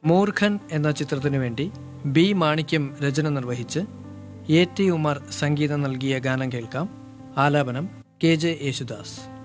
മൂർഖൻ എന്ന ചിത്രത്തിനു വേണ്ടി ബി മാണിക്യം രചന നിർവഹിച്ച് എ ടി ഉമാർ സംഗീതം നൽകിയ ഗാനം കേൾക്കാം. ആലാപനം KJ യേശുദാസ്.